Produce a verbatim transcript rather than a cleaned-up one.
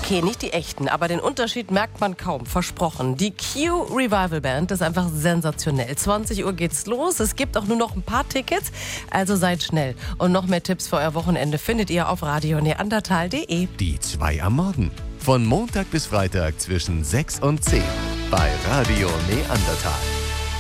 Okay, nicht die echten, aber den Unterschied merkt man kaum, versprochen. Die Q Revival Band ist einfach sensationell. zwanzig Uhr geht's los, es gibt auch nur noch ein paar Tickets, also seid schnell. Und noch mehr Tipps für euer Wochenende findet ihr auf radio neandertal punkt de. Die zwei am Morgen. Von Montag bis Freitag zwischen sechs und zehn bei Radio Neandertal.